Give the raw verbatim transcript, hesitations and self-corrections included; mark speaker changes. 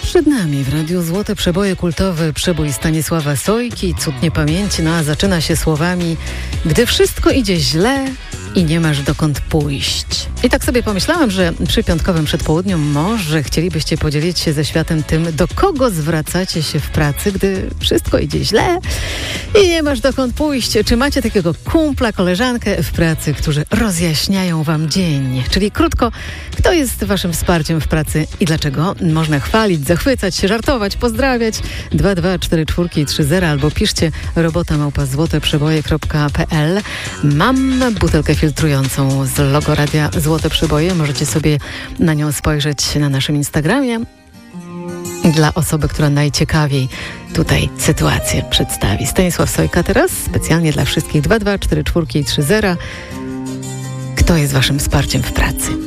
Speaker 1: Przed nami w Radiu Złote Przeboje kultowy przebój Stanisława Sojki, Cud niepamięci, no a zaczyna się słowami: gdy wszystko idzie źle i nie masz dokąd pójść. I tak sobie pomyślałam, że przy piątkowym przedpołudniu może chcielibyście podzielić się ze światem tym, do kogo zwracacie się w pracy, gdy wszystko idzie źle i nie masz dokąd pójść. Czy macie takiego kumpla, koleżankę w pracy, którzy rozjaśniają wam dzień? Czyli krótko, kto jest waszym wsparciem w pracy i dlaczego? Można chwalić, zachwycać się, żartować, pozdrawiać. dwa dwa cztery cztery trzy zero albo piszcie robota małpa złoteprzeboje kropka pe el. Mam butelkę filtrującą z logo Radia Złote Przeboje. Możecie sobie na nią spojrzeć na naszym Instagramie. Dla osoby, która najciekawiej tutaj sytuację przedstawi. Stanisław Sojka teraz specjalnie dla wszystkich. dwa dwa cztery cztery trzy zero. Kto jest waszym wsparciem w pracy?